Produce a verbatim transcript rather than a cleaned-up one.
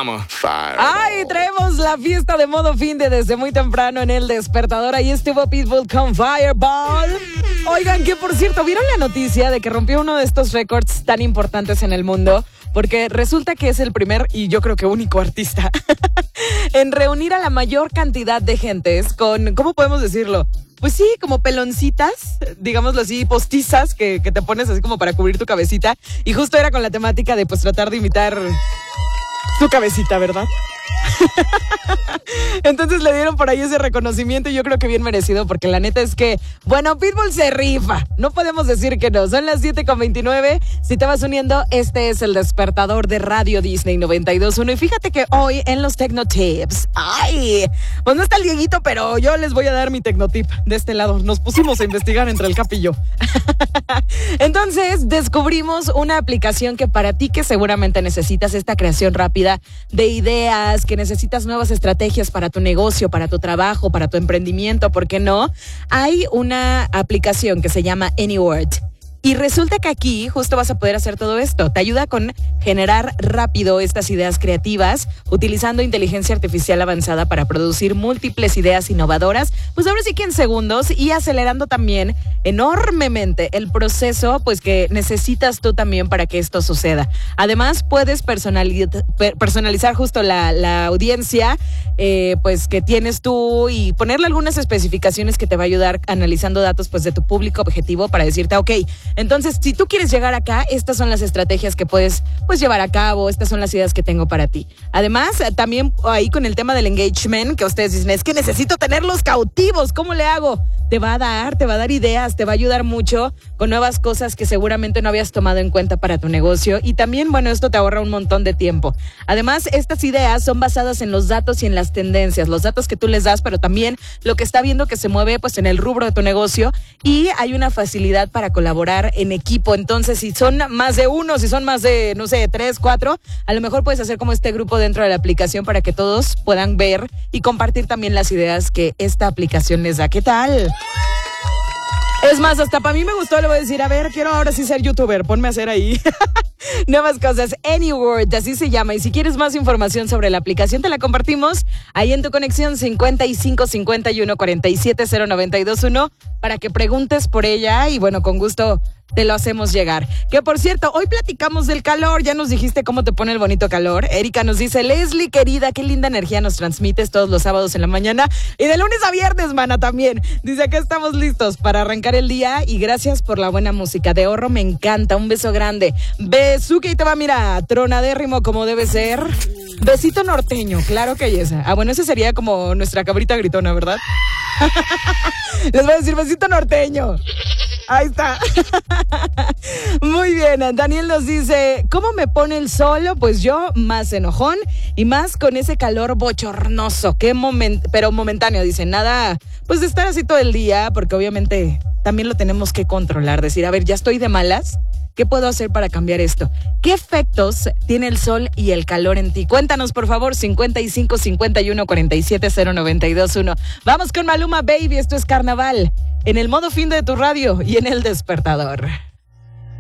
I'm a fire. Ay, traemos la fiesta de modo fin de desde muy temprano en el despertador. Ahí estuvo Pitbull con Fireball. Oigan, que por cierto, ¿vieron la noticia de que rompió uno de estos récords tan importantes en el mundo? Porque resulta que es el primer y yo creo que único artista en reunir a la mayor cantidad de gentes con, ¿cómo podemos decirlo? Pues sí, como peloncitas, digámoslo así, postizas que, que te pones así como para cubrir tu cabecita. Y justo era con la temática de pues tratar de imitar su cabecita, ¿verdad? Entonces le dieron por ahí ese reconocimiento y yo creo que bien merecido, porque la neta es que, bueno, Pitbull se rifa. No podemos decir que no. Son las siete con veintinueve. Si te vas uniendo, este es el despertador de Radio Disney noventa y dos punto uno. Y fíjate que hoy en los Tecnotips, ay, pues no está el Dieguito, pero yo les voy a dar mi Tecnotip de este lado. Nos pusimos a investigar entre el Cap y yo. Entonces descubrimos una aplicación que para ti que seguramente necesitas esta creación rápida de ideas, que necesitas nuevas estrategias para tu negocio, para tu trabajo, para tu emprendimiento, ¿por qué no? Hay una aplicación que se llama AnyWord. Y resulta que aquí justo vas a poder hacer todo esto. Te ayuda con generar rápido estas ideas creativas, utilizando inteligencia artificial avanzada para producir múltiples ideas innovadoras, pues ahora sí que en segundos, y acelerando también enormemente el proceso pues que necesitas tú también para que esto suceda. Además, puedes personalizar, personalizar justo la, la audiencia eh, pues que tienes tú y ponerle algunas especificaciones que te va a ayudar analizando datos pues de tu público objetivo para decirte, ok, entonces, si tú quieres llegar acá, estas son las estrategias que puedes pues, llevar a cabo, estas son las ideas que tengo para ti. Además, también ahí con el tema del engagement, que ustedes dicen, es que necesito tenerlos cautivos, ¿cómo le hago? Te va a dar, te va a dar ideas, te va a ayudar mucho con nuevas cosas que seguramente no habías tomado en cuenta para tu negocio. Y también, bueno, esto te ahorra un montón de tiempo. Además, estas ideas son basadas en los datos y en las tendencias, los datos que tú les das, pero también lo que está viendo que se mueve pues en el rubro de tu negocio, y hay una facilidad para colaborar en equipo. Entonces, si son más de uno, si son más de, no sé, tres, cuatro, a lo mejor puedes hacer como este grupo dentro de la aplicación para que todos puedan ver y compartir también las ideas que esta aplicación les da. ¿Qué tal? Es más, hasta para mí me gustó, le voy a decir, a ver, quiero ahora sí ser youtuber, ponme a hacer ahí nuevas cosas. AnyWord, así se llama. Y si quieres más información sobre la aplicación, te la compartimos ahí en tu conexión cincuenta y cinco cincuenta y uno cuarenta y siete cero noventa y dos uno para que preguntes por ella y bueno, con gusto te lo hacemos llegar. Que por cierto, hoy platicamos del calor, ya nos dijiste cómo te pone el bonito calor. Erika nos dice, Leslie, querida, qué linda energía nos transmites todos los sábados en la mañana y de lunes a viernes, mana, también. Dice, acá estamos listos para arrancar el día y gracias por la buena música. De Horro me encanta, un beso grande. Besuque y te va, mira, tronadérrimo como debe ser. Besito norteño, claro que hay esa. Ah, bueno, esa sería como nuestra cabrita gritona, ¿verdad? Les voy a decir besito norteño. Ahí está. Muy bien, Daniel nos dice, ¿cómo me pone el sol? Pues yo más enojón y más con ese calor bochornoso, qué moment- pero momentáneo, dice, nada, pues de estar así todo el día, porque obviamente también lo tenemos que controlar, decir, a ver, ya estoy de malas, ¿qué puedo hacer para cambiar esto? ¿Qué efectos tiene el sol y el calor en ti? Cuéntanos, por favor, cincuenta y cinco cincuenta y uno cuarenta y siete cero noventa y dos uno. Vamos con Maluma Baby, esto es Carnaval, en el modo fin de tu radio y en el despertador.